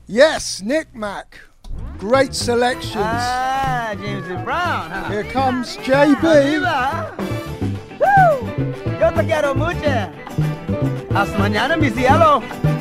Yes, Nick Mac. Great selections. Ah, James Brown. Huh? Here comes JB. Arriba. Woo! Yo te quiero mucho. Hasta mañana, mi cielo.